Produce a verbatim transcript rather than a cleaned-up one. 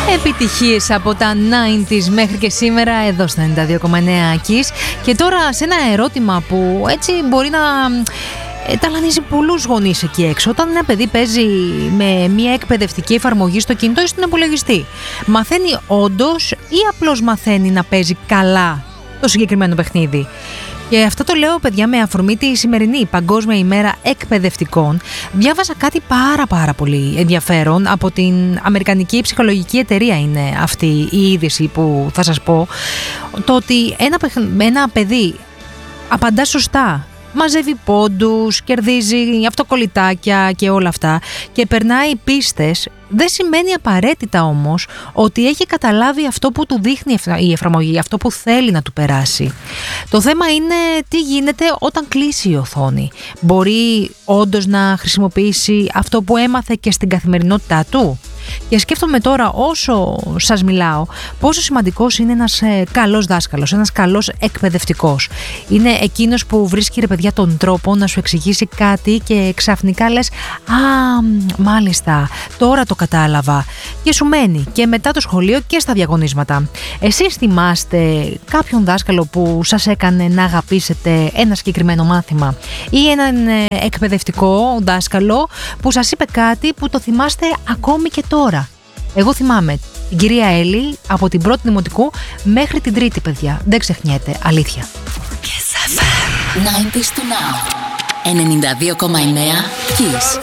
Επιτυχίες από τα ενενήντα μέχρι και σήμερα εδώ στο ενενήντα δύο κόμμα εννέα Kiss. Και τώρα σε ένα ερώτημα που έτσι μπορεί να ε, ταλανίζει πολλούς γονείς εκεί έξω. Όταν ένα παιδί παίζει με μια εκπαιδευτική εφαρμογή στο κινητό ή στον υπολογιστή, μαθαίνει όντως ή απλώς μαθαίνει να παίζει καλά το συγκεκριμένο παιχνίδι? Και αυτό το λέω, παιδιά, με αφορμή τη σημερινή Παγκόσμια ημέρα εκπαιδευτικών. Διάβασα κάτι πάρα πάρα πολύ ενδιαφέρον από την αμερικανική ψυχολογική εταιρεία, είναι αυτή η είδηση που θα σας πω. Το ότι ένα, ένα παιδί απαντά σωστά, μαζεύει πόντους, κερδίζει αυτοκολλητάκια και όλα αυτά και περνάει πίστες, δεν σημαίνει απαραίτητα όμως ότι έχει καταλάβει αυτό που του δείχνει η εφαρμογή, αυτό που θέλει να του περάσει. Το θέμα είναι τι γίνεται όταν κλείσει η οθόνη. Μπορεί όντως να χρησιμοποιήσει αυτό που έμαθε και στην καθημερινότητά του? Και σκέφτομαι τώρα, όσο σας μιλάω, πόσο σημαντικός είναι ένας ε, καλός δάσκαλος, ένας καλός εκπαιδευτικός. Είναι εκείνος που βρίσκει, ρε παιδιά, τον τρόπο να σου εξηγήσει κάτι και ξαφνικά λες «Α, μάλιστα, τώρα το κατάλαβα». Και σου μένει και μετά το σχολείο και στα διαγωνίσματα. Εσείς θυμάστε κάποιον δάσκαλο που σας έκανε να αγαπήσετε ένα συγκεκριμένο μάθημα, ή έναν ε, εκπαιδευτικό δάσκαλο που σας είπε κάτι που το θυμάστε ακόμη και τώρα? Εγώ θυμάμαι την κυρία Έλλη από την πρώτη δημοτικού μέχρι την τρίτη, παιδιά. Δεν ξεχνιέται, αλήθεια. ενενήντα δύο κόμμα εννέα Kiss.